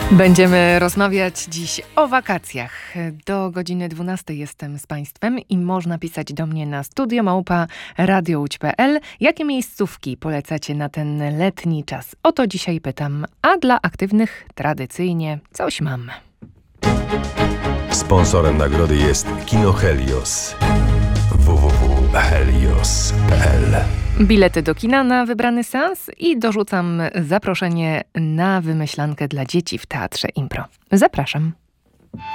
Będziemy rozmawiać dziś o wakacjach. Do godziny 12 jestem z Państwem i można pisać do mnie na studio@radiołódź.pl. Jakie miejscówki polecacie na ten letni czas? O to dzisiaj pytam, a dla aktywnych tradycyjnie coś mam. Sponsorem nagrody jest Kino Helios. www.helios.pl. Bilety do kina na wybrany seans i dorzucam zaproszenie na wymyślankę dla dzieci w Teatrze Impro. Zapraszam.